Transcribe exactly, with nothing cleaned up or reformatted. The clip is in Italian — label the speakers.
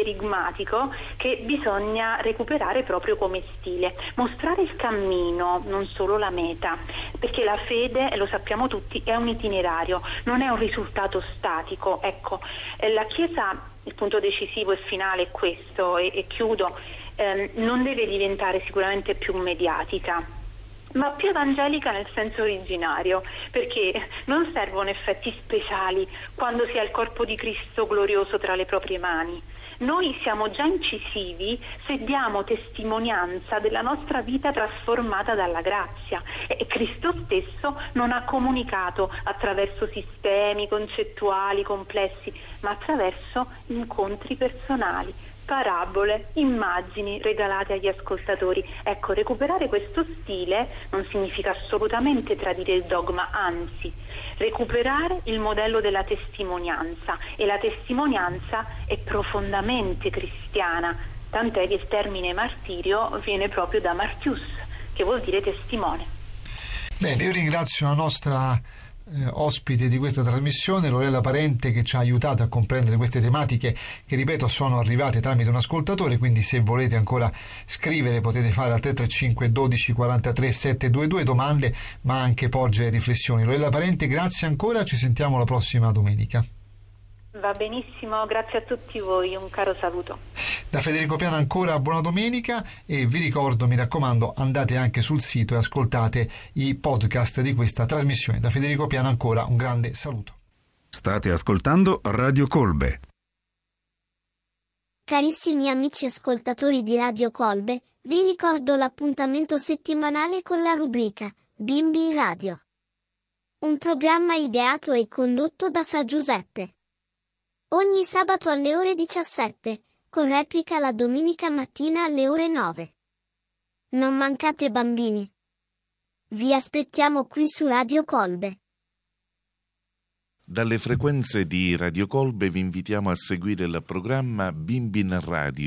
Speaker 1: kerigmatico che bisogna recuperare proprio come stile, mostrare il cammino, non solo la meta, perché la fede, e lo sappiamo tutti, è un itinerario, non è un risultato statico. Ecco, la Chiesa, il punto decisivo e finale è questo, e, e chiudo, ehm, non deve diventare sicuramente più mediatica, ma più evangelica nel senso originario, perché non servono effetti speciali quando si ha il corpo di Cristo glorioso tra le proprie mani. Noi siamo già incisivi se diamo testimonianza della nostra vita trasformata dalla grazia, e Cristo stesso non ha comunicato attraverso sistemi concettuali complessi, ma attraverso incontri personali, parabole, immagini regalate agli ascoltatori. Ecco, recuperare questo stile non significa assolutamente tradire il dogma, anzi, recuperare il modello della testimonianza, e la testimonianza è profondamente cristiana, tant'è che il termine martirio viene proprio da martius, che vuol dire testimone.
Speaker 2: Bene, io ringrazio la nostra Eh, ospite di questa trasmissione, Lorella Parente, che ci ha aiutato a comprendere queste tematiche che, ripeto, sono arrivate tramite un ascoltatore. Quindi se volete ancora scrivere potete fare al tre tre cinque dodici quarantatré settecentoventidue domande, ma anche porgere riflessioni. Lorella Parente, grazie ancora, ci sentiamo la prossima domenica.
Speaker 1: Va benissimo, grazie a tutti voi, un caro saluto.
Speaker 2: Da Federico Piana ancora buona domenica, e vi ricordo, mi raccomando, andate anche sul sito e ascoltate i podcast di questa trasmissione. Da Federico Piana ancora un grande saluto.
Speaker 3: State ascoltando Radio Colbe.
Speaker 4: Carissimi amici ascoltatori di Radio Colbe, vi ricordo l'appuntamento settimanale con la rubrica Bimbi in Radio. Un programma ideato e condotto da Fra Giuseppe. Ogni sabato alle ore diciassette, con replica la domenica mattina alle ore nove. Non mancate, bambini. Vi aspettiamo qui su Radio Colbe.
Speaker 5: Dalle frequenze di Radio Colbe vi invitiamo a seguire il programma Bimbi in Radio.